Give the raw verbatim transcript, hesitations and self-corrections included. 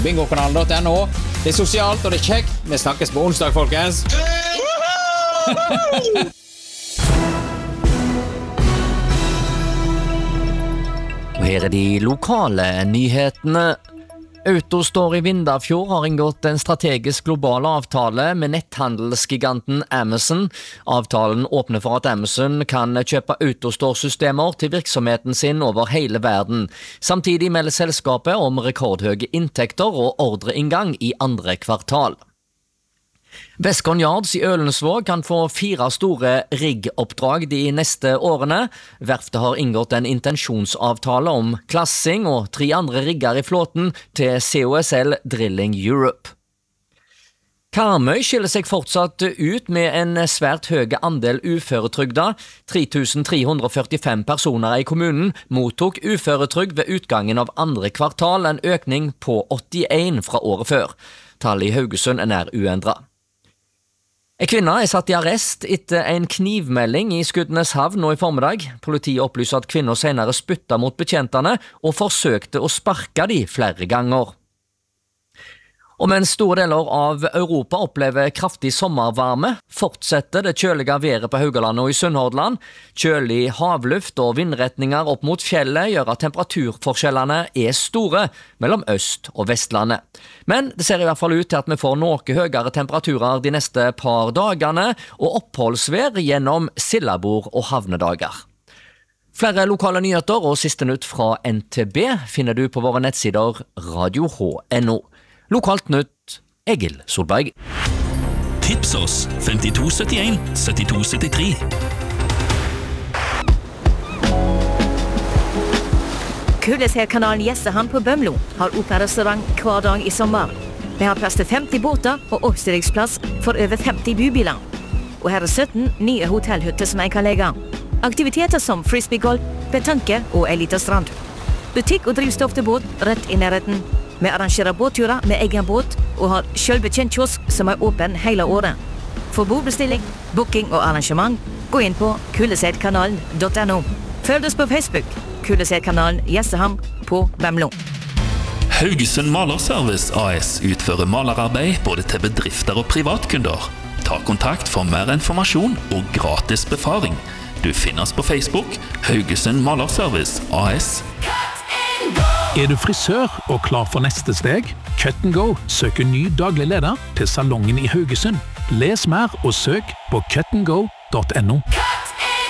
bingokanalen punktum n o. Det er sosialt og det er kjekt. Vi snakkes på onsdag, folkens. Og her er de lokale nyhetene. Autostore i Vindafjord har inngått en strategisk global avtale med netthandelsgiganten Amazon. Avtalen åpner for at Amazon kan kjøpe Autostore-systemer til virksomheten sin over hele verden. Samtidig melder selskapet om rekordhøye inntekter og ordreinngang i andre kvartal. Westcon Yards i Ølensvåg kan få fire store riggoppdrag de neste årene. Verftet har inngått en intensjonsavtale om klassing og tre andre rigger i flåten til C O S L Drilling Europe. Karmøy skiller seg fortsatt ut med en svært høy andel uføretrygda. tre tusen tre hundre førtifem personer i kommunen mottok uføretrygd ved utgangen av andre kvartal, en økning på åttien fra året før. Tallet i Haugesund er nær uendret. En kvinne er satt i arrest etter en knivmelding i Skudeneshavn nå i formiddag. Politiet opplyser at kvinnen senere spyttet mot betjentene og forsøkte å sparke de flere ganger. Og mens store deler av Europa opplever kraftig sommervarme, fortsetter det kjølige været på Haugaland og i Sunnhordland. Kjølig havluft og vindretninger opp mot fjellet gjør at temperaturforskjellene er store mellom Øst- og Vestlandet. Men det ser i hvert fall ut til at vi får noe høyere temperaturer de neste par dagene, og oppholdsvær gjennom Sillabord og havnedager. Flere lokale nyheter og siste nytt fra N T B finner du på våre nettsider radio h punktum n o. Lokalt nytt, Egil Solberg. Tips oss femtito syttien syttito syttitre. Kullesherkanalen Gjestehamn på Bømlo har opera-restaurant hver dag i sommer. Vi har plass til femti båter og oppstillingsplass for over femti bybiler. Og her er sytten nye hotellhytter som jeg kan legge. Aktiviteter som frisbeegolf, petanque og en liten strand. Butikk og drivstoff til båt rett i nærheten. Vi arrangerer båtturer med egen båt og har selvbetjent kiosk som er åpen hele året. For bordbestilling, booking og arrangement, gå inn på kullesherkanalen punktum n o. Følg oss på Facebook, Kullesherkanalen Gjestehamn på Bømlo. Haugesund Malerservice A S utfører malerarbeid både til bedrifter og privatkunder. Ta kontakt for mer informasjon og gratis befaring. Du finner oss på Facebook, Haugesund Malerservice A S. Er du frisør og klar for neste steg? Cut and Go søker ny daglig leder til salongen i Haugesund. Les mer og søk på cut and go punktum n o.